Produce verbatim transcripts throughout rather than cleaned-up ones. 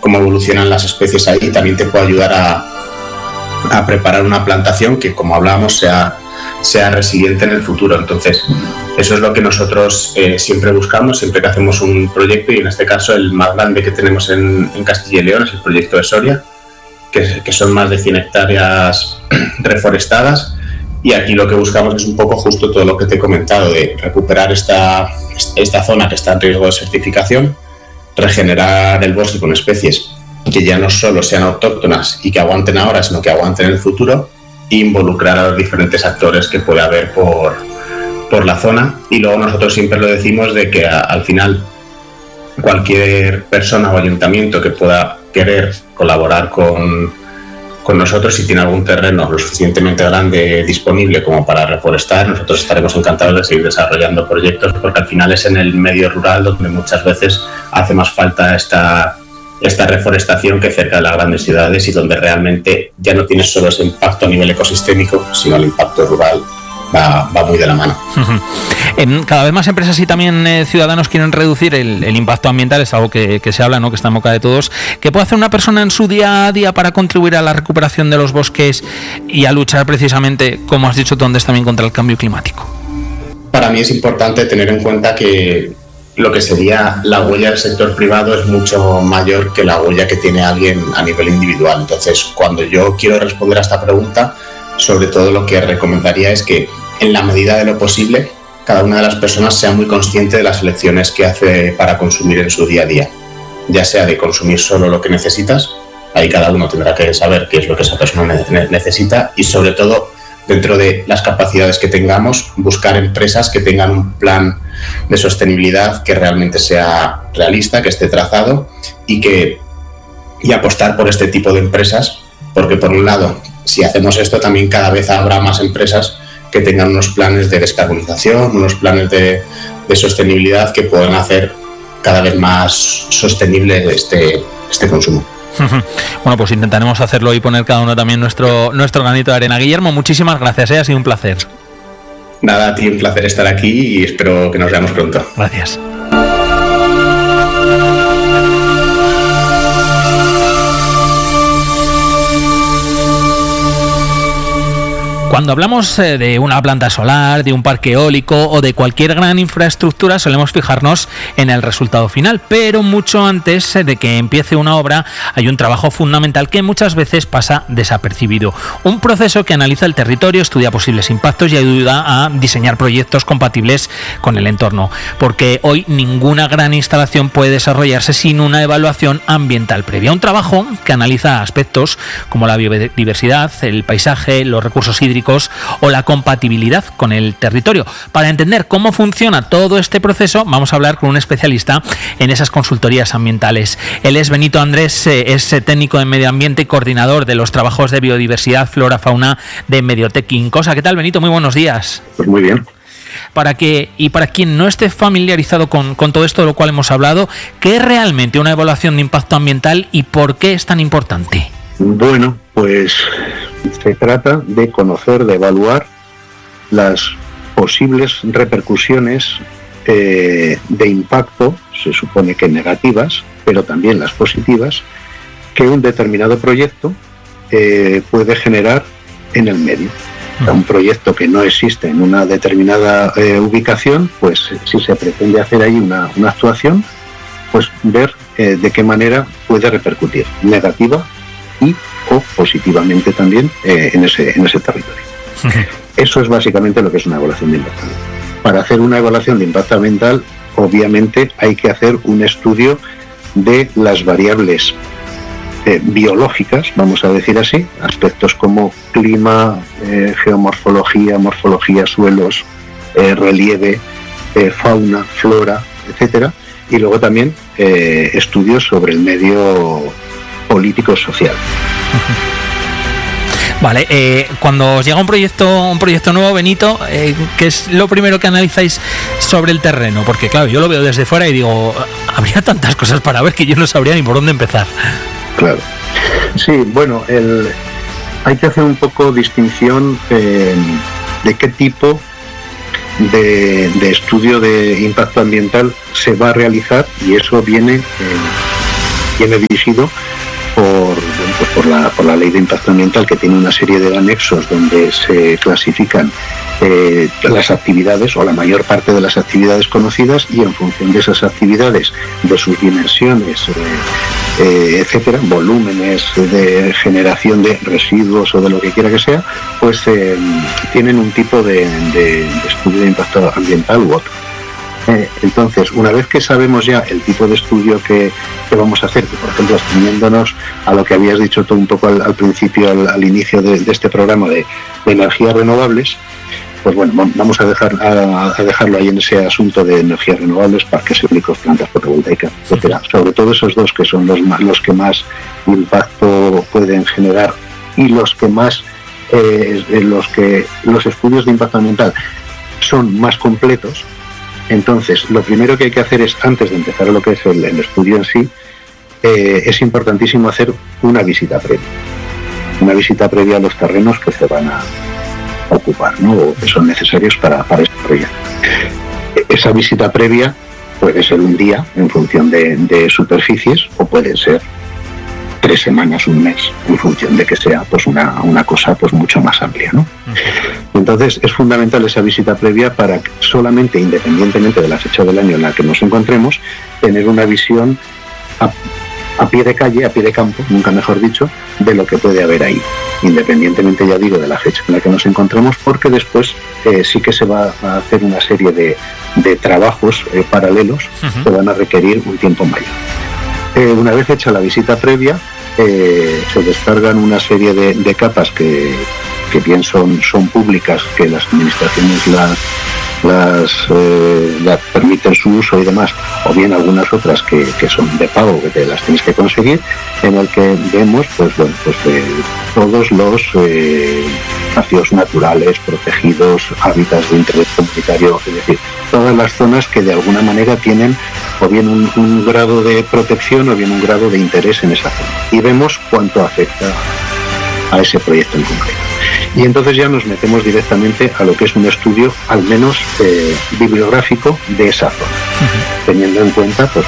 cómo evolucionan las especies ahí, también te puede ayudar a, a preparar una plantación que, como hablábamos, sea, sea resiliente en el futuro. Entonces, eso es lo que nosotros eh, siempre buscamos, siempre que hacemos un proyecto, y en este caso el más grande que tenemos en, en Castilla y León es el proyecto de Soria, que, que son más de cien hectáreas reforestadas, y aquí lo que buscamos es un poco justo todo lo que te he comentado, de recuperar esta, esta zona que está en riesgo de desertificación, regenerar el bosque con especies que ya no solo sean autóctonas y que aguanten ahora, sino que aguanten en el futuro, e involucrar a los diferentes actores que puede haber por, por la zona. Y luego nosotros siempre lo decimos de que a, al final cualquier persona o ayuntamiento que pueda querer colaborar con, con nosotros, si tiene algún terreno lo suficientemente grande disponible como para reforestar, nosotros estaremos encantados de seguir desarrollando proyectos, porque al final es en el medio rural donde muchas veces hace más falta esta, esta reforestación que cerca de las grandes ciudades, y donde realmente ya no tienes solo ese impacto a nivel ecosistémico, sino el impacto rural va, va muy de la mano. Uh-huh. Cada vez más empresas y también eh, ciudadanos quieren reducir el, el impacto ambiental, es algo que, que se habla, ¿no?, que está en boca de todos. ¿Qué puede hacer una persona en su día a día para contribuir a la recuperación de los bosques y a luchar precisamente, como has dicho tú antes, también contra el cambio climático? Para mí es importante tener en cuenta que lo que sería la huella del sector privado es mucho mayor que la huella que tiene alguien a nivel individual. Entonces, cuando yo quiero responder a esta pregunta, sobre todo lo que recomendaría es que, en la medida de lo posible, cada una de las personas sea muy consciente de las elecciones que hace para consumir en su día a día. Ya sea de consumir solo lo que necesitas, ahí cada uno tendrá que saber qué es lo que esa persona necesita, y sobre todo, dentro de las capacidades que tengamos, buscar empresas que tengan un plan de sostenibilidad que realmente sea realista, que esté trazado, y que y apostar por este tipo de empresas, porque por un lado, si hacemos esto, también cada vez habrá más empresas que tengan unos planes de descarbonización, unos planes de, de sostenibilidad que puedan hacer cada vez más sostenible este, este consumo. Bueno, pues intentaremos hacerlo y poner cada uno también nuestro, nuestro granito de arena. Guillermo, muchísimas gracias, ¿eh? Ha sido un placer. Nada, a ti, un placer estar aquí y espero que nos veamos pronto. Gracias. Cuando hablamos de una planta solar, de un parque eólico o de cualquier gran infraestructura, solemos fijarnos en el resultado final, pero mucho antes de que empiece una obra hay un trabajo fundamental que muchas veces pasa desapercibido. Un proceso que analiza el territorio, estudia posibles impactos y ayuda a diseñar proyectos compatibles con el entorno, porque hoy ninguna gran instalación puede desarrollarse sin una evaluación ambiental previa. Un trabajo que analiza aspectos como la biodiversidad, el paisaje, los recursos hídricos o la compatibilidad con el territorio. Para entender cómo funciona todo este proceso, vamos a hablar con un especialista en esas consultorías ambientales. Él es Benito Andrés, es técnico en medio ambiente y coordinador de los trabajos de biodiversidad, flora, fauna de Mediotec Incosa. ¿Qué tal, Benito? Muy buenos días. Pues muy bien. Para que, y para quien no esté familiarizado con, con todo esto de lo cual hemos hablado, ¿qué es realmente una evaluación de impacto ambiental y por qué es tan importante? Bueno, pues se trata de conocer, de evaluar las posibles repercusiones eh, de impacto, se supone que negativas, pero también las positivas, que un determinado proyecto eh, puede generar en el medio. O sea, un proyecto que no existe en una determinada eh, ubicación, pues si se pretende hacer ahí una, una actuación, pues ver eh, de qué manera puede repercutir, negativa y o positivamente también eh, en ese en ese territorio. Eso es básicamente lo que es una evaluación de impacto ambiental. Para hacer una evaluación de impacto ambiental, obviamente hay que hacer un estudio de las variables eh, biológicas, vamos a decir así, aspectos como clima, eh, geomorfología, morfología, suelos, eh, relieve, eh, fauna, flora, etcétera, y luego también eh, estudios sobre el medio político-social. Vale, eh, cuando os llega un proyecto un proyecto nuevo, Benito, eh, ¿qué es lo primero que analizáis sobre el terreno? Porque claro, yo lo veo desde fuera y digo, habría tantas cosas para ver que yo no sabría ni por dónde empezar. Claro. Sí, bueno, el, hay que hacer un poco distinción eh, de qué tipo de, de estudio de impacto ambiental se va a realizar, y eso viene eh, viene dirigido por, bueno, pues por, la, por la ley de impacto ambiental, que tiene una serie de anexos donde se clasifican eh, las actividades o la mayor parte de las actividades conocidas, y en función de esas actividades, de sus dimensiones, eh, eh, etcétera, volúmenes de generación de residuos o de lo que quiera que sea, pues eh, tienen un tipo de, de, de estudio de impacto ambiental u otro. Entonces, una vez que sabemos ya el tipo de estudio que, que vamos a hacer, que por ejemplo, extendiéndonos a lo que habías dicho tú un poco al, al principio, al, al inicio de, de este programa de, de energías renovables, pues bueno, vamos a dejar a, a dejarlo ahí en ese asunto de energías renovables, parques eólicos, plantas fotovoltaicas, etcétera. Sobre todo esos dos que son los, los que más impacto pueden generar y los que más, eh, los que los estudios de impacto ambiental son más completos. Entonces, lo primero que hay que hacer es, antes de empezar lo que es el, el estudio en sí, eh, es importantísimo hacer una visita previa. Una visita previa a los terrenos que se van a ocupar, ¿no? O que son necesarios para, para este proyecto. Esa visita previa puede ser un día en función de, de superficies, o puede ser tres semanas, un mes, en función de que sea pues una, una cosa pues mucho más amplia, ¿no? Entonces es fundamental esa visita previa para que solamente, independientemente de la fecha del año en la que nos encontremos, tener una visión a, a pie de calle, a pie de campo, nunca mejor dicho, de lo que puede haber ahí, independientemente, ya digo, de la fecha en la que nos encontremos, porque después eh, sí que se va a hacer una serie de, de trabajos eh, paralelos uh-huh. que van a requerir un tiempo mayor. Eh, una vez hecha la visita previa, eh, se descargan una serie de, de capas que, que bien son, son públicas, que las administraciones las, las, eh, las permiten su uso y demás, o bien algunas otras que, que son de pago, que te las tienes que conseguir, en el que vemos pues, bueno, pues, eh, todos los eh, espacios naturales, protegidos, hábitats de interés comunitario, es decir, todas las zonas que de alguna manera tienen o bien un, un grado de protección o bien un grado de interés en esa zona. Y vemos cuánto afecta a ese proyecto en concreto. Y entonces ya nos metemos directamente a lo que es un estudio, al menos eh, bibliográfico, de esa zona, uh-huh. teniendo en cuenta pues,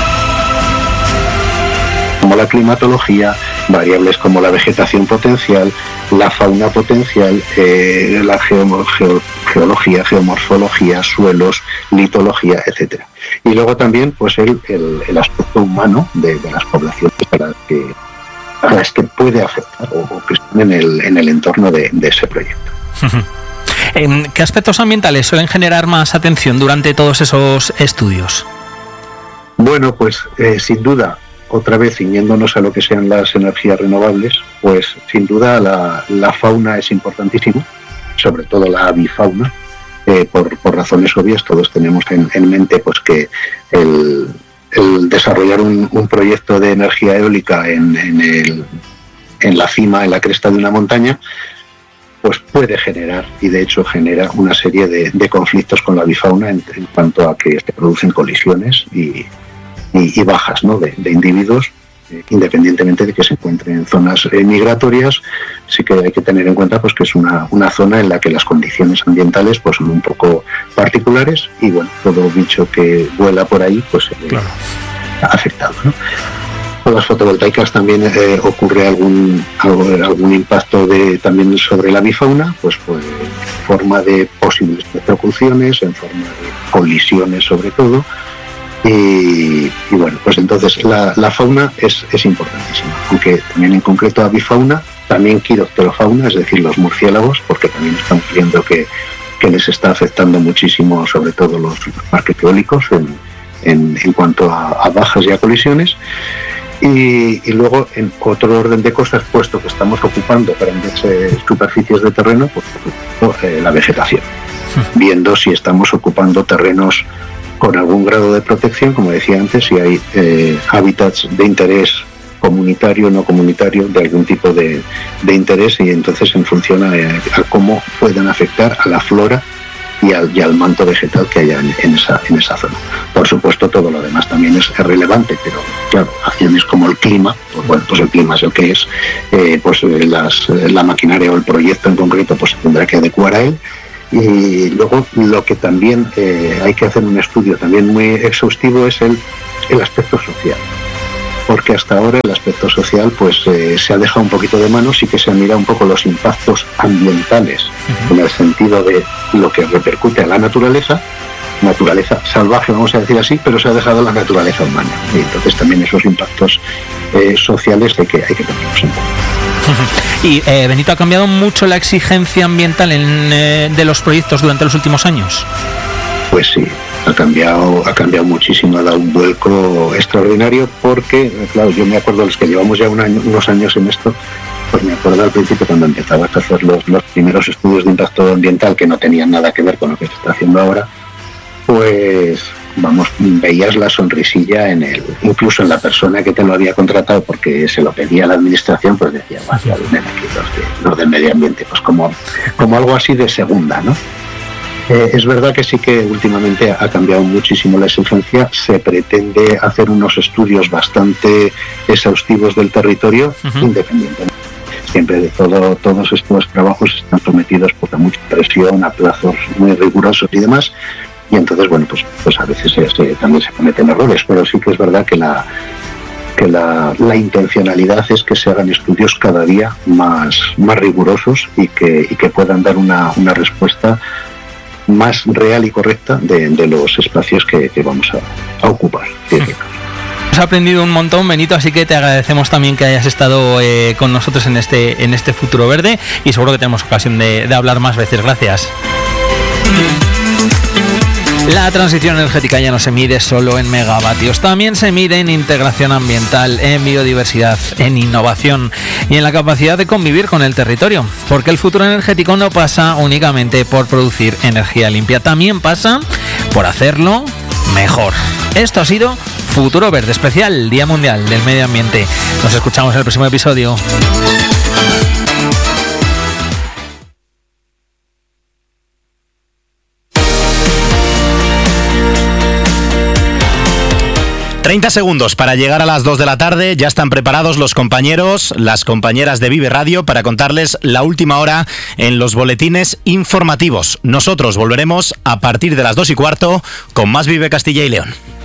como la climatología, variables como la vegetación potencial, la fauna potencial, eh, la geo- geo- geología, geomorfología, suelos, litología, etcétera. Y luego también pues el, el, el aspecto humano de, de las poblaciones a las que, a las que puede afectar o, o que están en el, en el entorno de, de ese proyecto. ¿Qué aspectos ambientales suelen generar más atención durante todos esos estudios? Bueno, pues eh, sin duda, otra vez ciñéndonos a lo que sean las energías renovables, pues sin duda la, la fauna es importantísima, sobre todo la avifauna, eh, por, por razones obvias. Todos tenemos en, en mente pues que el, el desarrollar un, un proyecto de energía eólica en, en, el, en la cima, en la cresta de una montaña, pues puede generar, y de hecho genera, una serie de, de conflictos con la avifauna en, en cuanto a que se producen colisiones y Y, y bajas, ¿no? de, de individuos, eh, independientemente de que se encuentren en zonas eh, migratorias. Sí que hay que tener en cuenta pues que es una, una zona en la que las condiciones ambientales pues son un poco particulares, y bueno, todo bicho que vuela por ahí pues se ve claro. afectado, ¿no? Con las fotovoltaicas también eh, ocurre algún, algo, algún impacto de, también sobre la avifauna, pues, pues en forma de posibles electrocuciones, en forma de colisiones sobre todo. Y, y bueno, pues entonces la, la fauna es, es importantísima, aunque también en concreto avifauna, también quiropterofauna, es decir, los murciélagos, porque también estamos viendo que, que les está afectando muchísimo, sobre todo los, los parques eólicos, en, en, en cuanto a, a bajas y a colisiones. Y, y luego, en otro orden de cosas, puesto que estamos ocupando grandes eh, superficies de terreno, pues eh, la vegetación, viendo si estamos ocupando terrenos con algún grado de protección, como decía antes, si hay eh, hábitats de interés comunitario o no comunitario, de algún tipo de, de interés, y entonces en función a, a cómo puedan afectar a la flora y al, y al manto vegetal que haya en, en, esa, en esa zona. Por supuesto, todo lo demás también es relevante, pero claro, acciones como el clima, pues bueno, pues el clima es el que es, eh, pues las, la maquinaria o el proyecto en concreto pues se tendrá que adecuar a él. Y luego lo que también eh, hay que hacer un estudio también muy exhaustivo es el, el aspecto social, porque hasta ahora el aspecto social pues eh, se ha dejado un poquito de mano, sí que se han mirado un poco los impactos ambientales, uh-huh. en el sentido de lo que repercute a la naturaleza, naturaleza salvaje, vamos a decir así, pero se ha dejado la naturaleza humana. Y entonces también esos impactos eh, sociales hay que, hay que tenerlos en cuenta. Y eh, Benito, ¿ha cambiado mucho la exigencia ambiental en, eh, de los proyectos durante los últimos años? Pues sí, ha cambiado, ha cambiado muchísimo, ha dado un vuelco extraordinario porque, claro, yo me acuerdo, los que llevamos ya un año, unos años en esto, pues me acuerdo al principio cuando empezabas a hacer los, los primeros estudios de impacto ambiental que no tenían nada que ver con lo que se está haciendo ahora, pues vamos, veías la sonrisilla en el, incluso en la persona que te lo había contratado porque se lo pedía a la administración, pues decía, vaya, vienen aquí los, de, los del medio ambiente, pues como, como algo así de segunda, ¿no? Eh, es verdad que sí que últimamente ha cambiado muchísimo la exigencia, se pretende hacer unos estudios bastante exhaustivos del territorio, uh-huh. independientemente. Siempre de todo, todos estos trabajos están sometidos pues, a mucha presión, a plazos muy rigurosos y demás, y entonces, bueno, pues, pues a veces se, se, también se cometen errores, pero sí que es verdad que la que la, la intencionalidad es que se hagan estudios cada día más, más rigurosos y que, y que puedan dar una, una respuesta más real y correcta de, de los espacios que, que vamos a, a ocupar. Sí, sí. Has aprendido un montón, Benito, así que te agradecemos también que hayas estado eh, con nosotros en este, en este Futuro Verde y seguro que tenemos ocasión de, de hablar más veces. Gracias. La transición energética ya no se mide solo en megavatios, también se mide en integración ambiental, en biodiversidad, en innovación y en la capacidad de convivir con el territorio, porque el futuro energético no pasa únicamente por producir energía limpia, también pasa por hacerlo mejor. Esto ha sido Futuro Verde Especial, Día Mundial del Medio Ambiente. Nos escuchamos en el próximo episodio. treinta segundos para llegar a las dos de la tarde. Ya están preparados los compañeros, las compañeras de Vive Radio para contarles la última hora en los boletines informativos. Nosotros volveremos a partir de las dos y cuarto con más Vive Castilla y León.